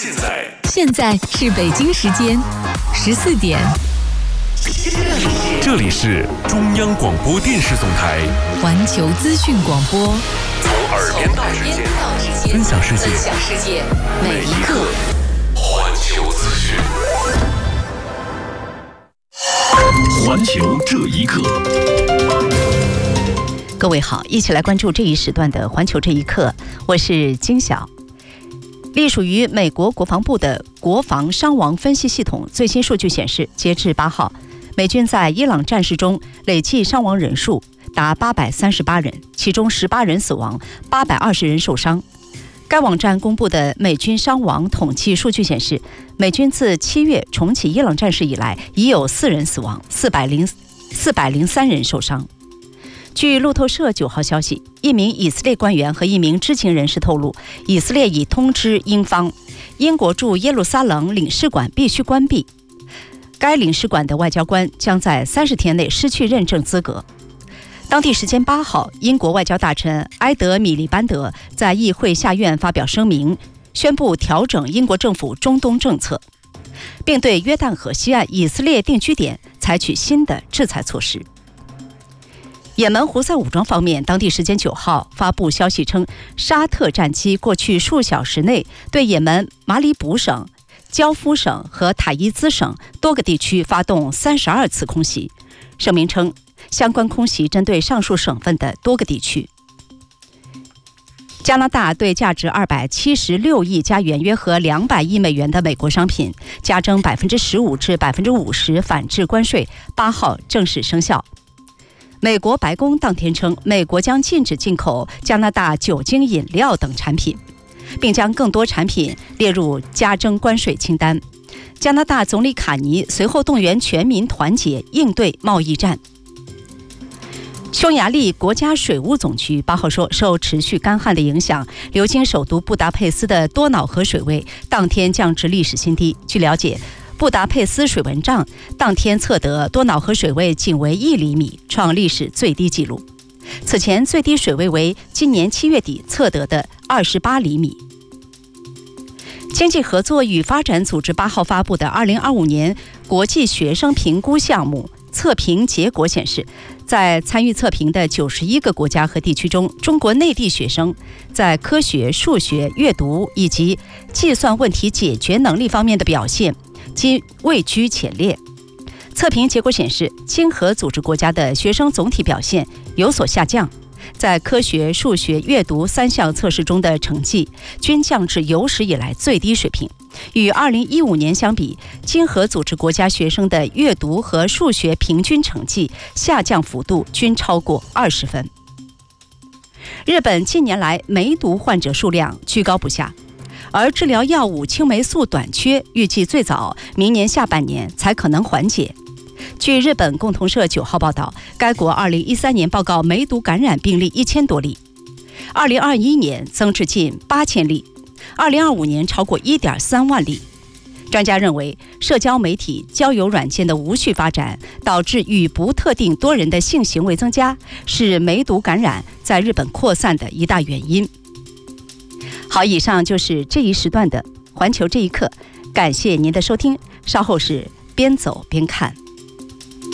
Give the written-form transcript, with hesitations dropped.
现在是北京时间14点。 这里是中央广播电视总台环球资讯广播， 从耳边到指尖，分享世界，每一刻环球资讯。环球这一刻。 各位好，一起来关注这一时段的环球这一刻，我是金晓。隶属于美国国防部的国防伤亡分析系统最新数据显示，截至8号，美军在伊朗战事中累计伤亡人数达838人，其中18人死亡，820人受伤。该网站公布的美军伤亡统计数据显示，美军自7月重启伊朗战事以来，已有4人死亡，403人受伤。据路透社9号消息，一名以色列官员和一名知情人士透露，以色列已通知英方，英国驻耶路撒冷领事馆必须关闭，该领事馆的外交官将在30天内失去认证资格。当地时间8号，英国外交大臣埃德米利班德在议会下院发表声明，宣布调整英国政府中东政策，并对约旦河西岸以色列定居点采取新的制裁措施。也门胡塞武装方面，当地时间9号发布消息称，沙特战机过去数小时内对也门马里卜省、焦夫省和塔伊兹省多个地区发动32次空袭。声明称，相关空袭针对上述省份的多个地区。加拿大对价值276亿加元约合200亿美元的美国商品加征15%至50%反制关税，8号正式生效。美国白宫当天称，美国将禁止进口加拿大酒精饮料等产品，并将更多产品列入加征关税清单。加拿大总理卡尼随后动员全民团结应对贸易战。匈牙利国家水务总局8号说，受持续干旱的影响，流经首都布达佩斯的多瑙河水位当天降至历史新低。据了解，布达佩斯水文帐当天测得多瑙河水位仅为1厘米，创历史最低纪录。此前最低水位为今年7月底测得的28厘米。经济合作与发展组织8号发布的2025年国际学生评估项目测评结果显示，在参与测评的91个国家和地区中，中国内地学生在科学、数学、阅读以及计算问题解决能力方面的表现均位居前列。测评结果显示，经合组织国家的学生总体表现有所下降，在科学、数学、阅读3项测试中的成绩均降至有史以来最低水平。与2015年相比，经合组织国家学生的阅读和数学平均成绩下降幅度均超过20分。日本近年来梅毒患者数量居高不下，而治疗药物青霉素短缺预计最早明年下半年才可能缓解。据日本共同社9号报道，该国2013年报告梅毒感染病例1000多例，2021年增至近8000例，2025年超过1.3万例。专家认为，社交媒体、交友软件的无序发展，导致与不特定多人的性行为增加，是梅毒感染在日本扩散的一大原因。好，以上就是这一时段的环球这一刻，感谢您的收听，稍后是边走边看。